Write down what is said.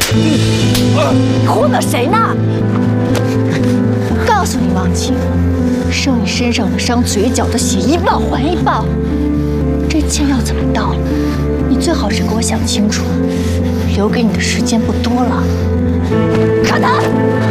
你糊弄谁呢？我告诉你，王清，受你身上的伤，嘴角的血，一报还一报。这钱要怎么到？你最好是给我想清楚，留给你的时间不多了。看他！